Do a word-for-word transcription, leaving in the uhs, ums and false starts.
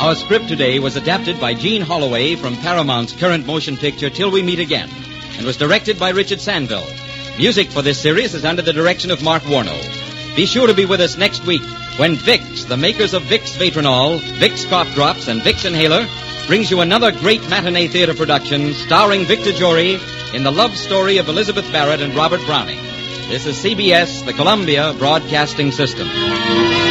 Our script today was adapted by Gene Holloway from Paramount's current motion picture Till We Meet Again, and was directed by Richard Sandville. Music for this series is under the direction of Mark Warno. Be sure to be with us next week when Vicks, the makers of Vicks Vatronol, Vicks Cough Drops, and Vicks Inhaler, brings you another great matinee theater production starring Victor Jory in the love story of Elizabeth Barrett and Robert Browning. This is C B S, the Columbia Broadcasting System.